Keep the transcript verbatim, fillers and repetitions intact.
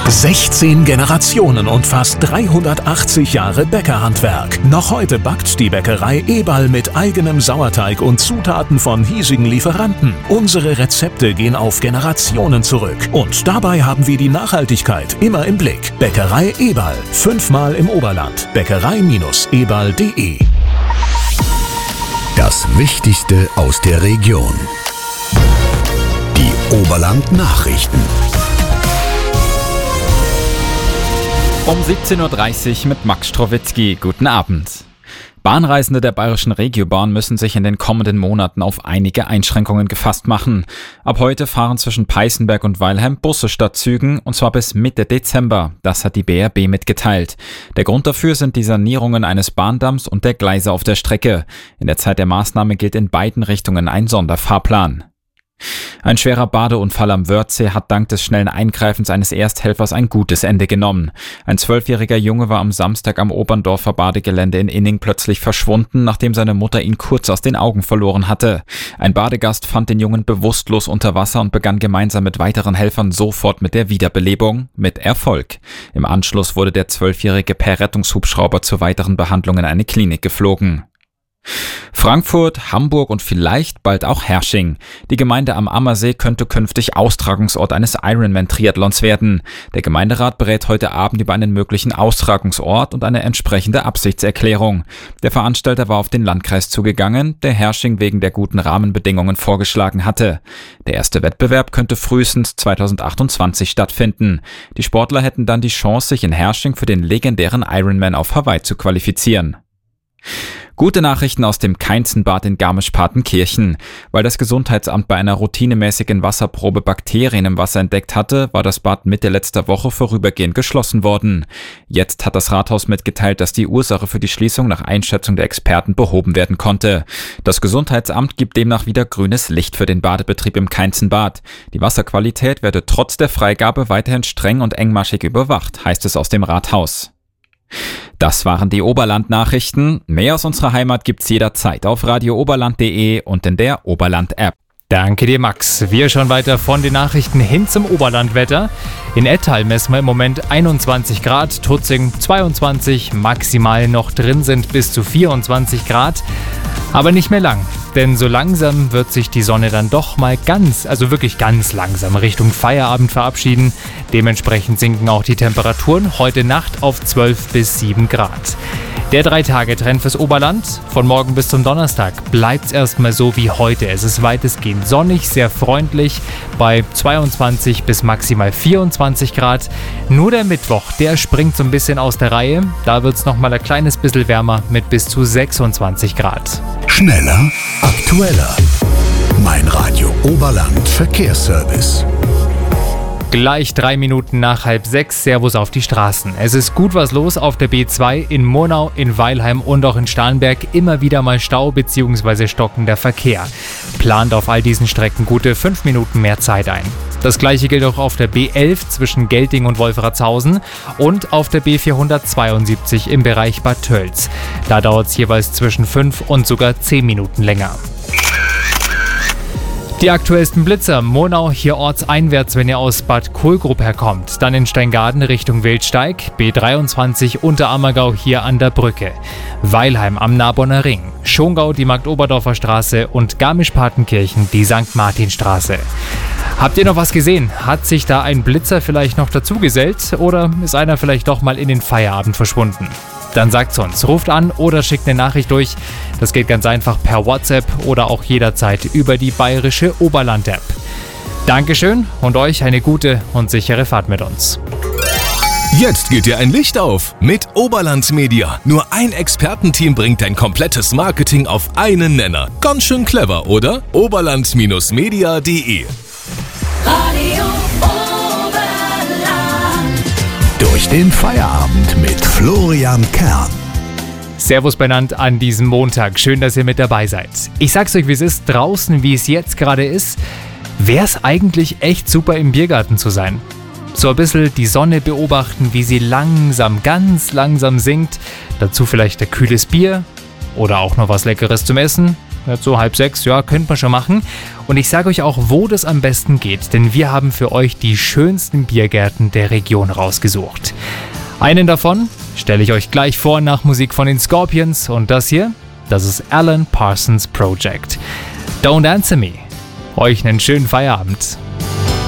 sechzehn Generationen und fast dreihundertachtzig Jahre Bäckerhandwerk. Noch heute backt die Bäckerei Eberl mit eigenem Sauerteig und Zutaten von hiesigen Lieferanten. Unsere Rezepte gehen auf Generationen zurück. Und dabei haben wir die Nachhaltigkeit immer im Blick. Bäckerei Eberl, fünfmal im Oberland. Bäckerei eberl punkt de. Das Wichtigste aus der Region. Die Oberland-Nachrichten. Um siebzehn Uhr dreißig mit Max Strowitzki. Guten Abend. Bahnreisende der Bayerischen Regiobahn müssen sich in den kommenden Monaten auf einige Einschränkungen gefasst machen. Ab heute fahren zwischen Peißenberg und Weilheim Busse statt Zügen, und zwar bis Mitte Dezember. Das hat die B R B mitgeteilt. Der Grund dafür sind die Sanierungen eines Bahndamms und der Gleise auf der Strecke. In der Zeit der Maßnahme gilt in beiden Richtungen ein Sonderfahrplan. Ein schwerer Badeunfall am Wörthsee hat dank des schnellen Eingreifens eines Ersthelfers ein gutes Ende genommen. Ein zwölfjähriger Junge war am Samstag am Oberndorfer Badegelände in Inning plötzlich verschwunden, nachdem seine Mutter ihn kurz aus den Augen verloren hatte. Ein Badegast fand den Jungen bewusstlos unter Wasser und begann gemeinsam mit weiteren Helfern sofort mit der Wiederbelebung, mit Erfolg. Im Anschluss wurde der Zwölfjährige per Rettungshubschrauber zur weiteren Behandlung in eine Klinik geflogen. Frankfurt, Hamburg und vielleicht bald auch Hersching. Die Gemeinde am Ammersee könnte künftig Austragungsort eines Ironman-Triathlons werden. Der Gemeinderat berät heute Abend über einen möglichen Austragungsort und eine entsprechende Absichtserklärung. Der Veranstalter war auf den Landkreis zugegangen, der Hersching wegen der guten Rahmenbedingungen vorgeschlagen hatte. Der erste Wettbewerb könnte frühestens zweitausendachtundzwanzig stattfinden. Die Sportler hätten dann die Chance, sich in Hersching für den legendären Ironman auf Hawaii zu qualifizieren. Gute Nachrichten aus dem Keinzenbad in Garmisch-Partenkirchen. Weil das Gesundheitsamt bei einer routinemäßigen Wasserprobe Bakterien im Wasser entdeckt hatte, war das Bad Mitte letzter Woche vorübergehend geschlossen worden. Jetzt hat das Rathaus mitgeteilt, dass die Ursache für die Schließung nach Einschätzung der Experten behoben werden konnte. Das Gesundheitsamt gibt demnach wieder grünes Licht für den Badebetrieb im Keinzenbad. Die Wasserqualität werde trotz der Freigabe weiterhin streng und engmaschig überwacht, heißt es aus dem Rathaus. Das waren die Oberland-Nachrichten. Mehr aus unserer Heimat gibt's jederzeit auf radio oberland punkt de und in der Oberland-App. Danke dir, Max. Wir schauen weiter von den Nachrichten hin zum Oberlandwetter. In Ettal messen wir im Moment einundzwanzig Grad, Tutzing zweiundzwanzig, maximal noch drin sind bis zu vierundzwanzig Grad. Aber nicht mehr lang, denn so langsam wird sich die Sonne dann doch mal ganz, also wirklich ganz langsam Richtung Feierabend verabschieden. Dementsprechend sinken auch die Temperaturen heute Nacht auf zwölf bis sieben Grad. Der Drei-Tage-Trend fürs Oberland. Von morgen bis zum Donnerstag bleibt es erstmal so wie heute. Es ist weitestgehend sonnig, sehr freundlich bei zweiundzwanzig bis maximal vierundzwanzig Grad. Nur der Mittwoch, der springt so ein bisschen aus der Reihe. Da wird es nochmal ein kleines bisschen wärmer mit bis zu sechsundzwanzig Grad. Schneller, aktueller. Mein Radio Oberland Verkehrsservice. Gleich drei Minuten nach halb sechs, Servus auf die Straßen. Es ist gut was los auf der B zwei in Murnau, in Weilheim und auch in Starnberg. Immer wieder mal Stau bzw. stockender Verkehr. Plant auf all diesen Strecken gute fünf Minuten mehr Zeit ein. Das gleiche gilt auch auf der B elf zwischen Gelting und Wolfratshausen und auf der B vierhundertzweiundsiebzig im Bereich Bad Tölz. Da dauert es jeweils zwischen fünf und sogar zehn Minuten länger. Die aktuellsten Blitzer. Murnau hier ortseinwärts, wenn ihr aus Bad Kohlgrub herkommt. Dann in Steingaden Richtung Wildsteig. B dreiundzwanzig Unterammergau hier an der Brücke. Weilheim am Narbonner Ring. Schongau die Marktoberdorfer Straße und Garmisch-Partenkirchen die Sankt Martinstraße. Habt ihr noch was gesehen? Hat sich da ein Blitzer vielleicht noch dazugesellt oder ist einer vielleicht doch mal in den Feierabend verschwunden? Dann sagt's uns, ruft an oder schickt eine Nachricht durch. Das geht ganz einfach per WhatsApp oder auch jederzeit über die bayerische Oberland-App. Dankeschön und euch eine gute und sichere Fahrt mit uns. Jetzt geht dir ein Licht auf mit Oberland Media. Nur ein Expertenteam bringt dein komplettes Marketing auf einen Nenner. Ganz schön clever, oder? oberland media punkt de Radio Oberland. Durch den Feierabend mit Florian Kern. Servus benannt an diesem Montag. Schön, dass ihr mit dabei seid. Ich sag's euch, wie es ist. Draußen, wie es jetzt gerade ist, wäre es eigentlich echt super, im Biergarten zu sein. So ein bisschen die Sonne beobachten, wie sie langsam, ganz langsam sinkt. Dazu vielleicht ein kühles Bier oder auch noch was Leckeres zum Essen. Jetzt so halb sechs, ja, könnte man schon machen. Und ich sage euch auch, wo das am besten geht, denn wir haben für euch die schönsten Biergärten der Region rausgesucht. Einen davon stelle ich euch gleich vor nach Musik von den Scorpions und das hier, das ist Alan Parsons Project. Don't Answer Me. Euch einen schönen Feierabend.